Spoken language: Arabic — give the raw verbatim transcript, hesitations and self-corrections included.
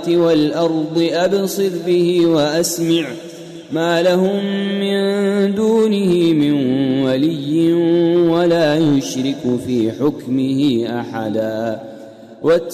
والأرض أبصر به وأسمع ما لهم من دونه من ولي ولا يشرك في حكمه أحدا.